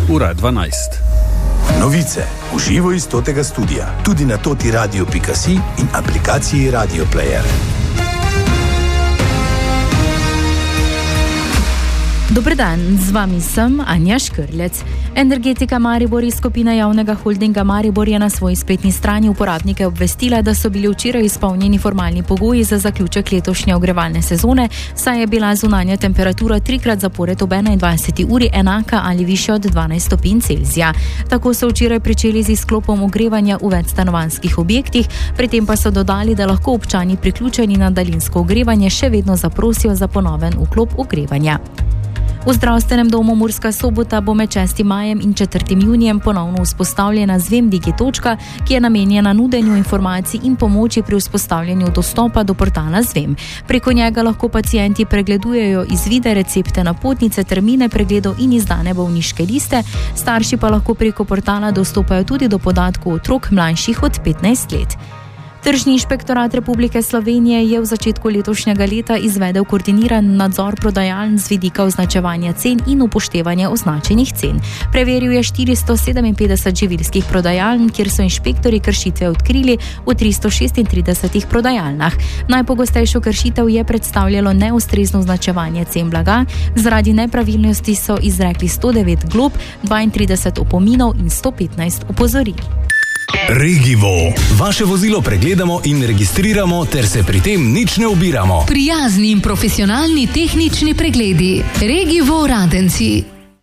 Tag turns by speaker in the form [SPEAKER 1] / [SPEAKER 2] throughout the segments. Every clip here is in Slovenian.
[SPEAKER 1] ura 12.
[SPEAKER 2] Novice v živo iz totega studia, tudi na totiradio.si in aplikaciji Radio Player.
[SPEAKER 3] Dober dan, z vami sem Anja Škrlec. Energetika Maribor iz skupine javnega holdinga Maribor je na svoji spletni strani uporabnike obvestila, da so bili včeraj izpolnjeni formalni pogoji za zaključek letošnje ogrevalne sezone, saj je bila zunanja temperatura 3-krat zapored ob 21. uri enaka ali višja od 12 stopinj Celzija. Tako so včeraj pričeli z izklopom ogrevanja v večstanovanjskih objektih, pri tem pa so dodali, da lahko občani priključeni na daljinsko ogrevanje še vedno zaprosijo za ponoven vklop ogrevanja. V zdravstvenem domu Murska Sobota bo med 6. majem in 4. junijem ponovno vzpostavljena Zvem Digi točka, ki je namenjena nudenju informacij in pomoči pri vzpostavljanju dostopa do portala Zvem. Preko njega lahko pacienti pregledujejo izvide, recepte, napotnice, termine pregledov in izdane bolniške liste, starši pa lahko preko portala dostopajo tudi do podatkov otrok mlajših od 15 let. Tržni inšpektorat Republike Slovenije je v začetku letošnjega leta izvedel koordiniran nadzor prodajaln z vidika označevanja cen in upoštevanja označenih cen. Preveril je 457 živilskih prodajaln, kjer so inšpektori kršitve odkrili v 336 prodajalnah. Najpogostejšo kršitev je predstavljalo neustrezno označevanje cen blaga. Zaradi nepravilnosti so izrekli 109 glob, 32 opominov in 115 opozoril.
[SPEAKER 4] Regivo. Vaše vozilo pregledamo in registriramo, ter se pri tem nič ne ubiramo.
[SPEAKER 5] Prijazni in profesionalni tehnični pregledi. Regivo Radenci.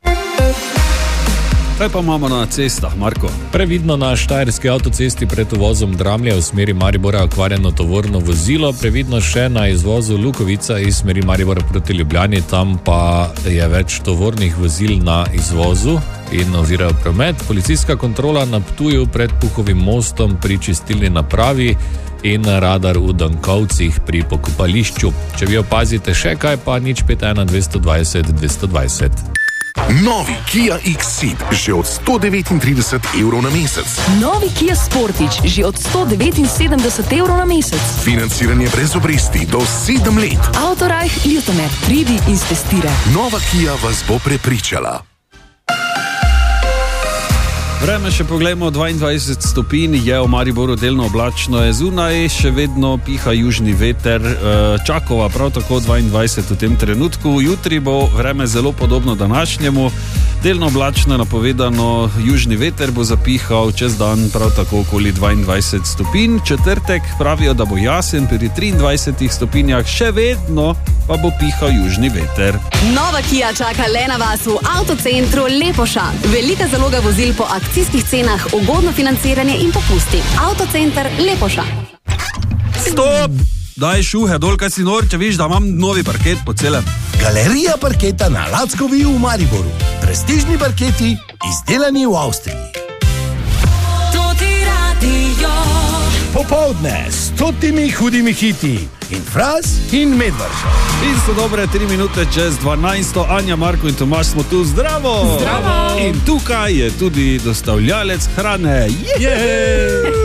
[SPEAKER 1] Kaj pa imamo na cestah, Marko?
[SPEAKER 6] Previdno na štajerski avtocesti pred uvozom Dramlje v smeri Maribora okvarjeno tovorno vozilo, previdno še na izvozu Lukovica iz smeri Maribora proti Ljubljani, tam pa je več tovornih vozil na izvozu in ovirajo promet. Policijska kontrola na Ptuju pred Puhovim mostom pri čistilni napravi in radar v Dankovcih pri pokopališču. Če vi opazite še kaj, pa 051 220 220.
[SPEAKER 7] Novi Kia X-Ceed že od 139 evrov na mesec.
[SPEAKER 8] Novi Kia Sportage že od 179 evrov na mesec.
[SPEAKER 7] Financiranje brez obresti do 7 let.
[SPEAKER 8] Autorajh Ljutomer, pridi in stestira.
[SPEAKER 7] Nova Kia vas bo prepričala.
[SPEAKER 1] Vreme še poglejmo, 22 stopinj je v Mariboru, delno oblačno je zunaj, še vedno piha južni veter, Čakova prav tako 22 v tem trenutku. Jutri bo vreme zelo podobno današnjemu, delno oblačno je napovedano, južni veter bo zapihal čez dan prav tako okoli 22 stopinj. Četrtek pravijo, da bo jasen, pri 23 stopinjah še vedno pa bo pihal južni veter.
[SPEAKER 9] Nova Kia čaka le na vas v avtocentru Lepoša. Velika zaloga vozil po akcijskih cenah, ugodno financiranje in popusti. Avtocenter Lepoša.
[SPEAKER 1] Stop! Daj šuhe dol, kaj si nor, če viš, da imam novi parket po celem.
[SPEAKER 2] Galerija parketa na Lackovi v Mariboru. Prestižni parketi, izdelani v Avstriji. Popoldne s 100 hudimi hiti in Fras in Medvarša.
[SPEAKER 1] In so dobre 3 minute čez 12. Anja, Marko in Tomaž smo tu. Zdravo!
[SPEAKER 3] Zdravo!
[SPEAKER 1] In tukaj je tudi dostavljalec hrane.